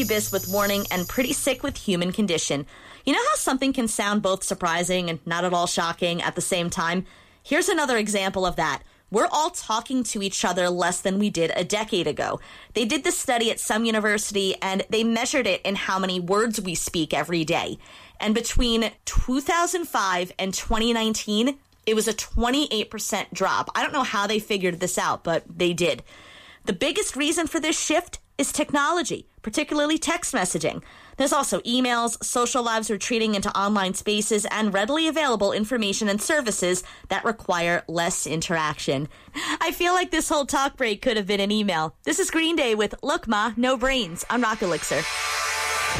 Abyss with warning and pretty sick with human condition. You know how something can sound both surprising and not at all shocking at the same time? Here's another example of that. We're all talking to each other less than we did a decade ago. They did this study at some university, and they measured it in how many words we speak every day. And between 2005 and 2019, it was a 28% drop. I don't know how they figured this out, but they did. The biggest reason for this shift is technology, particularly text messaging. There's also emails, social lives retreating into online spaces, and readily available information and services that require less interaction. I feel like this whole talk break could have been an email. This is Green Day with Look Ma, No Brains on Rock Elixir.